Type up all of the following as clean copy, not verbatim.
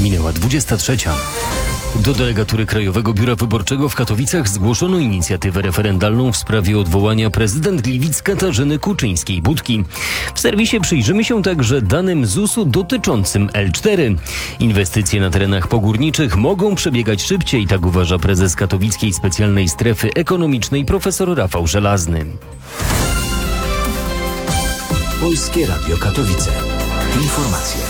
Minęła 23. Do delegatury Krajowego Biura Wyborczego w Katowicach zgłoszono inicjatywę referendalną w sprawie odwołania prezydent Gliwic Katarzyny Kuczyńskiej-Budki. W serwisie przyjrzymy się także danym ZUS-u dotyczącym L4. Inwestycje na terenach pogórniczych mogą przebiegać szybciej, tak uważa prezes Katowickiej Specjalnej Strefy Ekonomicznej profesor Rafał Żelazny. Polskie Radio Katowice. Informacje.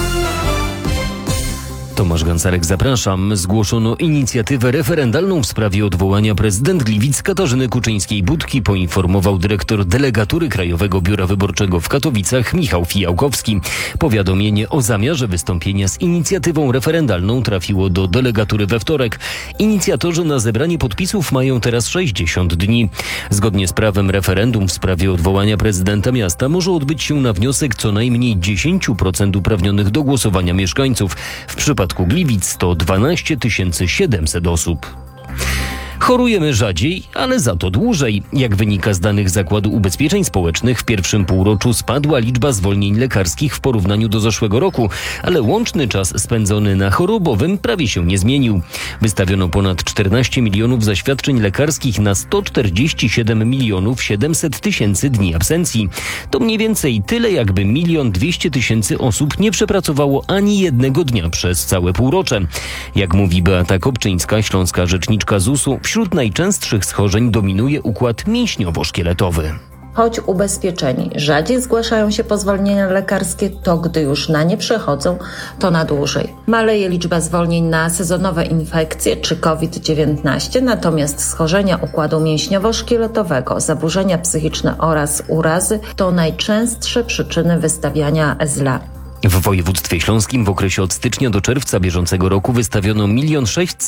Tomasz Gancarek, zapraszam. Zgłoszono inicjatywę referendalną w sprawie odwołania prezydent Gliwic Katarzyny Kuczyńskiej-Budki, poinformował dyrektor delegatury Krajowego Biura Wyborczego w Katowicach Michał Fijałkowski. Powiadomienie o zamiarze wystąpienia z inicjatywą referendalną trafiło do delegatury we wtorek. Inicjatorzy na zebranie podpisów mają teraz 60 dni. Zgodnie z prawem referendum w sprawie odwołania prezydenta miasta może odbyć się na wniosek co najmniej 10% uprawnionych do głosowania mieszkańców. W przypadku Gliwic to 12 700 osób. Chorujemy rzadziej, ale za to dłużej. Jak wynika z danych Zakładu Ubezpieczeń Społecznych, w pierwszym półroczu spadła liczba zwolnień lekarskich w porównaniu do zeszłego roku, ale łączny czas spędzony na chorobowym prawie się nie zmienił. Wystawiono ponad 14 milionów zaświadczeń lekarskich na 147 milionów 700 tysięcy dni absencji. To mniej więcej tyle, jakby 1 200 000 osób nie przepracowało ani jednego dnia przez całe półrocze. Jak mówi Beata Kopczyńska, śląska rzeczniczka ZUS-u, wśród najczęstszych schorzeń dominuje układ mięśniowo-szkieletowy. Choć ubezpieczeni rzadziej zgłaszają się po zwolnienia lekarskie, to gdy już na nie przechodzą, to na dłużej. Maleje liczba zwolnień na sezonowe infekcje czy COVID-19, natomiast schorzenia układu mięśniowo-szkieletowego, zaburzenia psychiczne oraz urazy to najczęstsze przyczyny wystawiania SLA. W województwie śląskim w okresie od stycznia do czerwca bieżącego roku wystawiono 1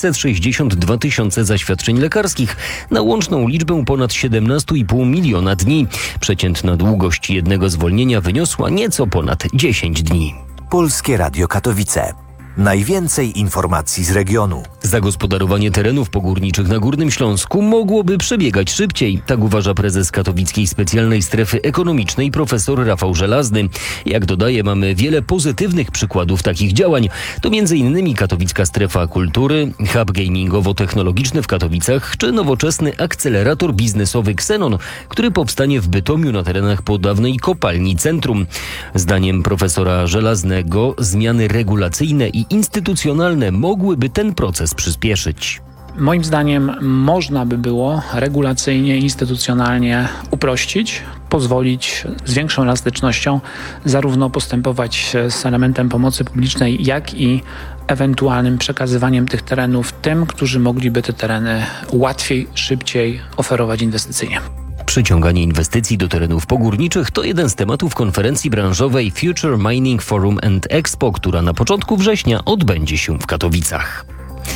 662 000 zaświadczeń lekarskich na łączną liczbę ponad 17,5 miliona dni. Przeciętna długość jednego zwolnienia wyniosła nieco ponad 10 dni. Polskie Radio Katowice. Najwięcej informacji z regionu. Zagospodarowanie terenów pogórniczych na Górnym Śląsku mogłoby przebiegać szybciej, tak uważa prezes Katowickiej Specjalnej Strefy Ekonomicznej profesor Rafał Żelazny. Jak dodaje, mamy wiele pozytywnych przykładów takich działań. To m.in. Katowicka Strefa Kultury, hub gamingowo-technologiczny w Katowicach czy nowoczesny akcelerator biznesowy Xenon, który powstanie w Bytomiu na terenach po dawnej kopalni Centrum. Zdaniem profesora Żelaznego zmiany regulacyjne i instytucjonalne mogłyby ten proces przyspieszyć. Moim zdaniem można by było regulacyjnie, instytucjonalnie uprościć, pozwolić z większą elastycznością zarówno postępować z elementem pomocy publicznej, jak i ewentualnym przekazywaniem tych terenów tym, którzy mogliby te tereny łatwiej, szybciej oferować inwestycyjnie. Przyciąganie inwestycji do terenów pogórniczych to jeden z tematów konferencji branżowej Future Mining Forum and Expo, która na początku września odbędzie się w Katowicach.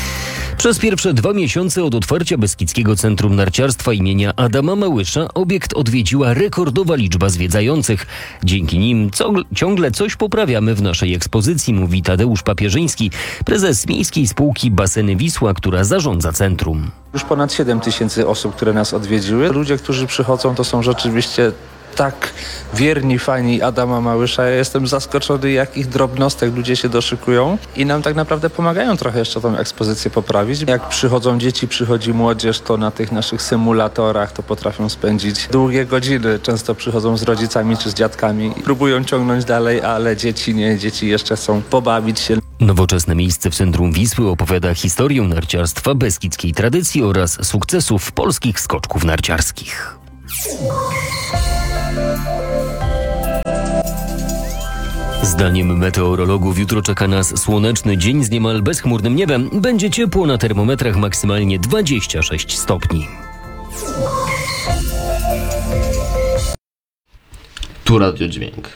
Przez pierwsze 2 miesiące od otwarcia Beskidzkiego Centrum Narciarstwa imienia Adama Małysza obiekt odwiedziła rekordowa liczba zwiedzających. Dzięki nim ciągle coś poprawiamy w naszej ekspozycji, mówi Tadeusz Papierzyński, prezes Miejskiej Spółki Baseny Wisła, która zarządza centrum. Już ponad 7 000 osób, które nas odwiedziły. Ludzie, którzy przychodzą, to są rzeczywiście tak wierni fani Adama Małysza. Ja jestem zaskoczony, jakich drobnostek ludzie się doszykują i nam tak naprawdę pomagają trochę jeszcze tą ekspozycję poprawić. Jak przychodzą dzieci, przychodzi młodzież, to na tych naszych symulatorach to potrafią spędzić długie godziny. Często przychodzą z rodzicami czy z dziadkami. Próbują ciągnąć dalej, ale dzieci nie. Dzieci jeszcze chcą pobawić się. Nowoczesne miejsce w centrum Wisły opowiada historię narciarstwa, beskidzkiej tradycji oraz sukcesów polskich skoczków narciarskich. Zdaniem meteorologów jutro czeka nas słoneczny dzień z niemal bezchmurnym niebem. Będzie ciepło, na termometrach maksymalnie 26 stopni. Tu Radio Dźwięk.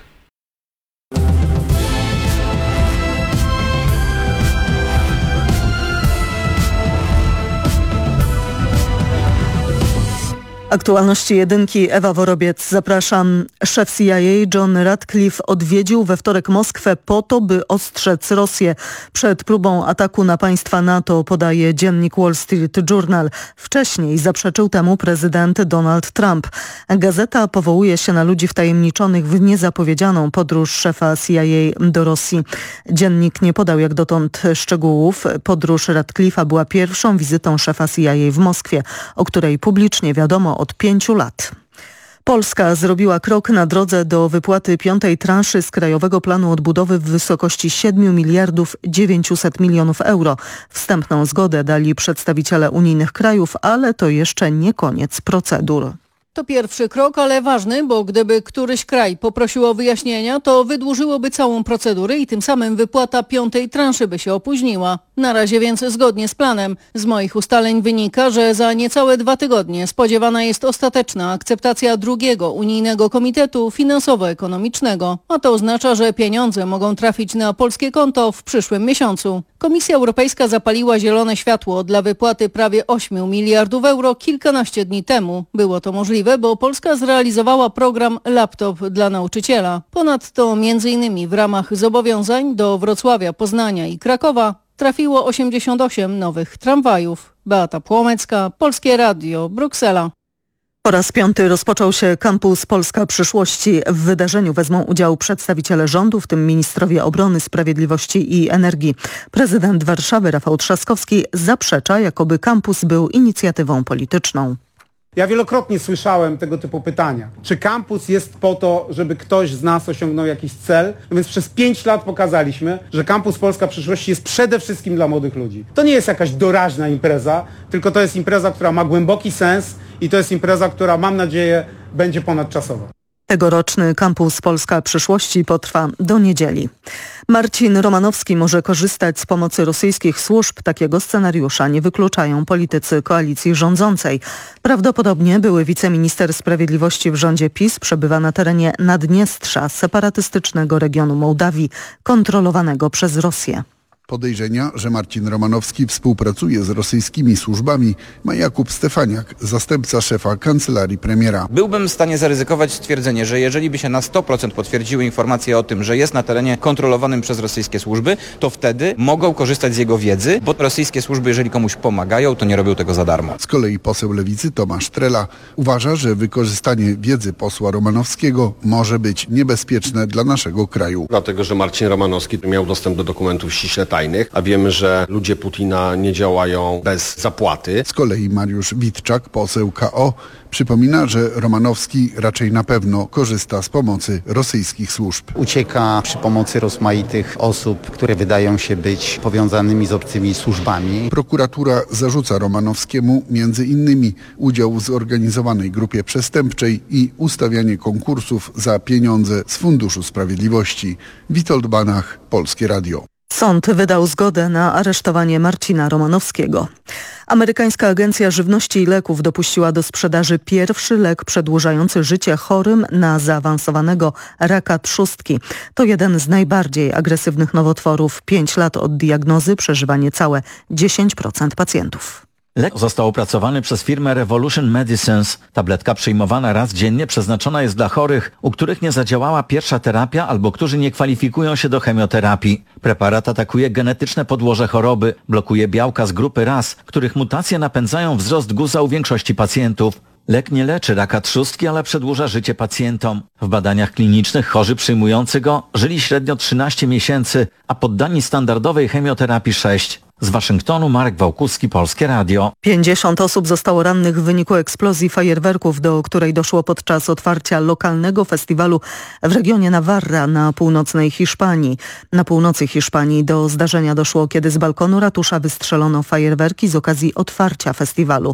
Aktualności jedynki, Ewa Worobiec, zapraszam. Szef CIA John Ratcliffe odwiedził we wtorek Moskwę po to, by ostrzec Rosję przed próbą ataku na państwa NATO, podaje dziennik Wall Street Journal. Wcześniej zaprzeczył temu prezydent Donald Trump. Gazeta powołuje się na ludzi wtajemniczonych w niezapowiedzianą podróż szefa CIA do Rosji. Dziennik nie podał jak dotąd szczegółów. Podróż Ratcliffe'a była pierwszą wizytą szefa CIA w Moskwie, o której publicznie wiadomo od 5 lat. Polska zrobiła krok na drodze do wypłaty 5. transzy z Krajowego Planu Odbudowy w wysokości 7 miliardów 900 milionów euro. Wstępną zgodę dali przedstawiciele unijnych krajów, ale to jeszcze nie koniec procedur. To pierwszy krok, ale ważny, bo gdyby któryś kraj poprosił o wyjaśnienia, to wydłużyłoby całą procedurę i tym samym wypłata 5. transzy by się opóźniła. Na razie więc zgodnie z planem. Z moich ustaleń wynika, że za niecałe 2 tygodnie spodziewana jest ostateczna akceptacja drugiego unijnego komitetu finansowo-ekonomicznego. A to oznacza, że pieniądze mogą trafić na polskie konto w przyszłym miesiącu. Komisja Europejska zapaliła zielone światło dla wypłaty prawie 8 miliardów euro kilkanaście dni temu. Było to możliwe, bo Polska zrealizowała program Laptop dla nauczyciela. Ponadto m.in. w ramach zobowiązań do Wrocławia, Poznania i Krakowa trafiło 88 nowych tramwajów. Beata Płomecka, Polskie Radio, Bruksela. Po raz 5 rozpoczął się kampus Polska Przyszłości. W wydarzeniu wezmą udział przedstawiciele rządu, w tym ministrowie obrony, sprawiedliwości i energii. Prezydent Warszawy Rafał Trzaskowski zaprzecza, jakoby kampus był inicjatywą polityczną. Ja wielokrotnie słyszałem tego typu pytania. Czy kampus jest po to, żeby ktoś z nas osiągnął jakiś cel? No więc przez 5 lat pokazaliśmy, że kampus Polska Przyszłości jest przede wszystkim dla młodych ludzi. To nie jest jakaś doraźna impreza, tylko to jest impreza, która ma głęboki sens i to jest impreza, która, mam nadzieję, będzie ponadczasowa. Tegoroczny kampus Polska Przyszłości potrwa do niedzieli. Marcin Romanowski może korzystać z pomocy rosyjskich służb. Takiego scenariusza nie wykluczają politycy koalicji rządzącej. Prawdopodobnie były wiceminister sprawiedliwości w rządzie PiS przebywa na terenie Naddniestrza, separatystycznego regionu Mołdawii, kontrolowanego przez Rosję. Podejrzenia, że Marcin Romanowski współpracuje z rosyjskimi służbami, ma Jakub Stefaniak, zastępca szefa kancelarii premiera. Byłbym w stanie zaryzykować stwierdzenie, że jeżeli by się na 100% potwierdziły informacje o tym, że jest na terenie kontrolowanym przez rosyjskie służby, to wtedy mogą korzystać z jego wiedzy, bo rosyjskie służby, jeżeli komuś pomagają, to nie robią tego za darmo. Z kolei poseł Lewicy Tomasz Trela uważa, że wykorzystanie wiedzy posła Romanowskiego może być niebezpieczne dla naszego kraju. Dlatego, że Marcin Romanowski miał dostęp do dokumentów ściśle tajnych, a wiemy, że ludzie Putina nie działają bez zapłaty. Z kolei Mariusz Witczak, poseł KO, przypomina, że Romanowski raczej na pewno korzysta z pomocy rosyjskich służb. Ucieka przy pomocy rozmaitych osób, które wydają się być powiązanymi z obcymi służbami. Prokuratura zarzuca Romanowskiemu między innymi udział w zorganizowanej grupie przestępczej i ustawianie konkursów za pieniądze z Funduszu Sprawiedliwości. Witold Banach, Polskie Radio. Sąd wydał zgodę na aresztowanie Marcina Romanowskiego. Amerykańska Agencja Żywności i Leków dopuściła do sprzedaży pierwszy lek przedłużający życie chorym na zaawansowanego raka trzustki. To jeden z najbardziej agresywnych nowotworów. 5 lat od diagnozy przeżywa niecałe 10% pacjentów. Lek został opracowany przez firmę Revolution Medicines. Tabletka przyjmowana raz dziennie przeznaczona jest dla chorych, u których nie zadziałała pierwsza terapia albo którzy nie kwalifikują się do chemioterapii. Preparat atakuje genetyczne podłoże choroby, blokuje białka z grupy RAS, których mutacje napędzają wzrost guza u większości pacjentów. Lek nie leczy raka trzustki, ale przedłuża życie pacjentom. W badaniach klinicznych chorzy przyjmujący go żyli średnio 13 miesięcy, a poddani standardowej chemioterapii 6. Z Waszyngtonu Marek Wałkuski, Polskie Radio. 50 osób zostało rannych w wyniku eksplozji fajerwerków, do której doszło podczas otwarcia lokalnego festiwalu w regionie Navarra na północnej Hiszpanii. Na północy Hiszpanii do zdarzenia doszło, kiedy z balkonu ratusza wystrzelono fajerwerki z okazji otwarcia festiwalu.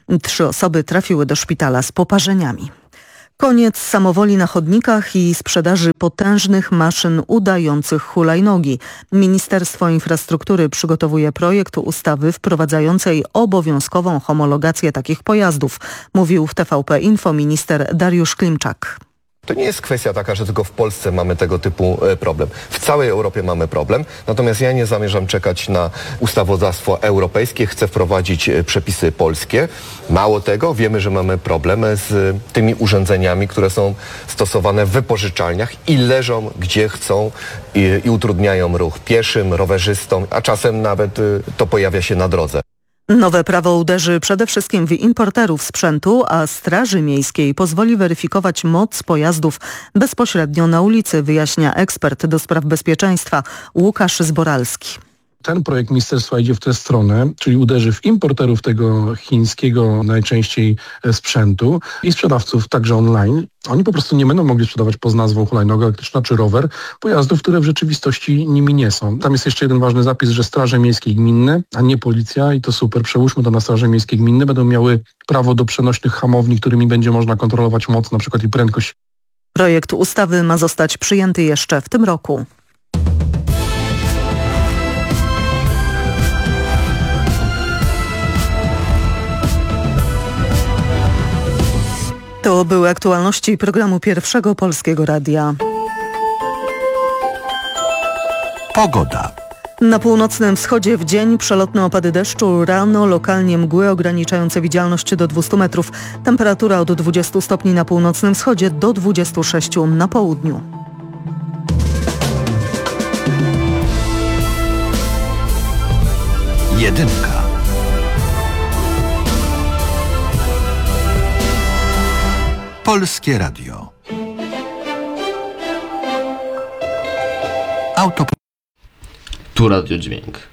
3 osoby trafiły do szpitala z poparzeniami. Koniec samowoli na chodnikach i sprzedaży potężnych maszyn udających hulajnogi. Ministerstwo Infrastruktury przygotowuje projekt ustawy wprowadzającej obowiązkową homologację takich pojazdów, mówił w TVP Info minister Dariusz Klimczak. To nie jest kwestia taka, że tylko w Polsce mamy tego typu problem. W całej Europie mamy problem, natomiast ja nie zamierzam czekać na ustawodawstwo europejskie, chcę wprowadzić przepisy polskie. Mało tego, wiemy, że mamy problemy z tymi urządzeniami, które są stosowane w wypożyczalniach i leżą gdzie chcą i utrudniają ruch pieszym, rowerzystom, a czasem nawet to pojawia się na drodze. Nowe prawo uderzy przede wszystkim w importerów sprzętu, a Straży Miejskiej pozwoli weryfikować moc pojazdów bezpośrednio na ulicy, wyjaśnia ekspert do spraw bezpieczeństwa Łukasz Zboralski. Ten projekt ministerstwa idzie w tę stronę, czyli uderzy w importerów tego chińskiego najczęściej sprzętu i sprzedawców także online. Oni po prostu nie będą mogli sprzedawać pod nazwą hulajnoga elektryczna czy rower pojazdów, które w rzeczywistości nimi nie są. Tam jest jeszcze jeden ważny zapis, że straże miejskie i gminne, a nie policja i to super, przełóżmy to na straże miejskie i gminne, będą miały prawo do przenośnych hamowni, którymi będzie można kontrolować moc, na przykład i prędkość. Projekt ustawy ma zostać przyjęty jeszcze w tym roku. To były aktualności programu Pierwszego Polskiego Radia. Pogoda. Na północnym wschodzie w dzień przelotne opady deszczu, rano lokalnie mgły ograniczające widzialność do 200 metrów. Temperatura od 20 stopni na północnym wschodzie do 26 na południu. Jedynka. Polskie Radio. Tu Radio Dźwięk.